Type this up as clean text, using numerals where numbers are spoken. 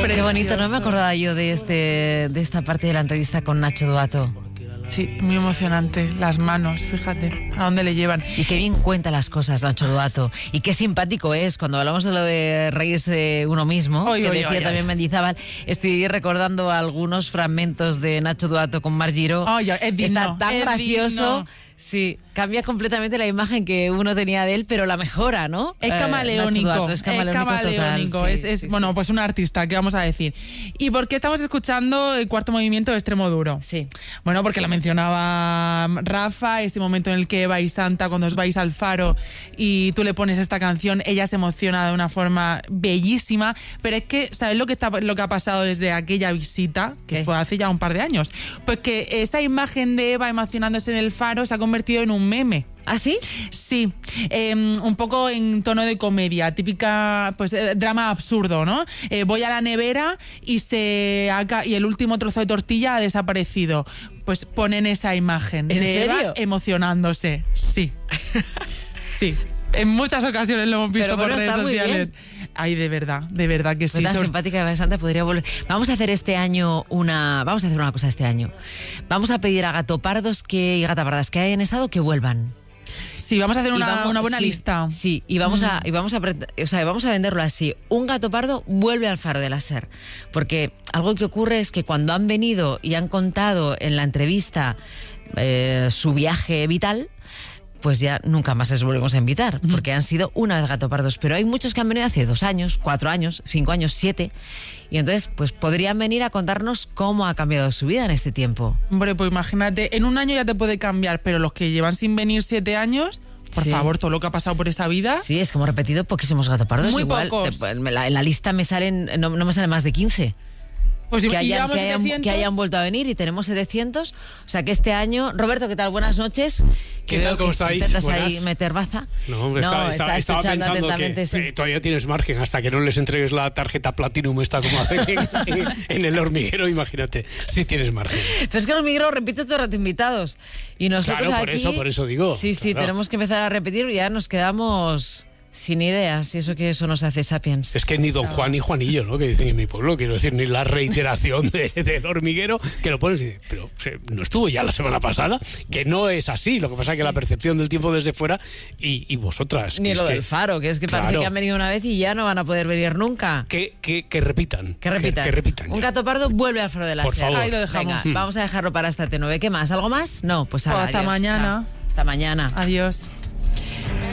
Qué bonito, no me acordaba yo de esta parte de la entrevista con Nacho Duato. Sí, muy emocionante. Las manos, fíjate, a dónde le llevan. Y qué bien cuenta las cosas Nacho Duato. Y qué simpático es. Cuando hablamos de lo de reírse de uno mismo, que decía también Mendizábal, estoy recordando algunos fragmentos de Nacho Duato con Marc Giró. Está tan gracioso. Sí, cambia completamente la imagen que uno tenía de él, pero la mejora, ¿no? Es camaleónico. Duato, es camaleónico. Total, sí, bueno, pues un artista, ¿qué vamos a decir? ¿Y por qué estamos escuchando el Cuarto Movimiento de Extremo Duro? Sí. Bueno, porque lo mencionaba Rafa, ese momento en el que Eva y Santa, cuando os vais al faro y tú le pones esta canción, ella se emociona de una forma bellísima, pero es que, ¿sabes lo que ha pasado desde aquella visita? Que fue hace ya un par de años. Pues que esa imagen de Eva emocionándose en el faro se ha convertido en un meme. ¿Ah, sí? Sí, un poco en tono de comedia, típica, pues drama absurdo, ¿no? Voy a la nevera y el último trozo de tortilla ha desaparecido. Pues ponen esa imagen ¿En de serio? Eva emocionándose. Sí. Sí. En muchas ocasiones lo hemos visto por redes sociales. Ay, de verdad que sí. Tan simpática Eva Santa podría volver. Vamos a hacer una cosa este año. Vamos a pedir a gatopardos y gatapardas que hayan estado que vuelvan. Sí, vamos a hacer una buena lista. Sí, y vamos a venderlo así. Un gato pardo vuelve al Faro de la SER. Porque algo que ocurre es que cuando han venido y han contado en la entrevista su viaje vital, pues ya nunca más les volvemos a invitar, porque han sido una vez gatopardos. Pero hay muchos que han venido hace 2 años, 4 años, 5 años, 7, y entonces pues podrían venir a contarnos cómo ha cambiado su vida en este tiempo. Hombre, pues imagínate, en un año ya te puede cambiar, pero los que llevan sin venir 7 años... Por favor, todo lo que ha pasado por esa vida. Sí, es que hemos repetido poquísimos gatopardos. Muy igual, pocos. En la lista me salen, no me salen más de 15. Pues que hayan vuelto a venir y tenemos 700. O sea que este año... Roberto, ¿qué tal? Buenas noches. ¿Qué tal? ¿Cómo estáis? ¿Intentas ahí meter baza? No, hombre, estaba pensando que todavía tienes margen hasta que no les entregues la tarjeta Platinum esta como hacen en El Hormiguero, imagínate. Sí tienes margen. Pero es que El Hormiguero repite todo el rato invitados. Y nosotros claro, aquí, por eso digo. Sí, claro. Tenemos que empezar a repetir y ya nos quedamos... sin ideas, y eso nos hace sapiens. Es que ni Don Juan ni Juanillo, ¿no? Que dicen en mi pueblo, quiero decir, ni la reiteración del Hormiguero, que lo pones y dices, pero no estuvo ya la semana pasada, que no es así, lo que pasa es que la percepción del tiempo desde fuera y vosotras... Ni lo del Faro, que es que parece que han venido una vez y ya no van a poder venir nunca. Que repitan. Que repitan. Un gato pardo vuelve al Faro de la SER. Por favor. Ahí lo dejamos. Venga, vamos a dejarlo para esta T9. ¿Qué más? ¿Algo más? No, pues hasta mañana. Chao. Hasta mañana. Adiós.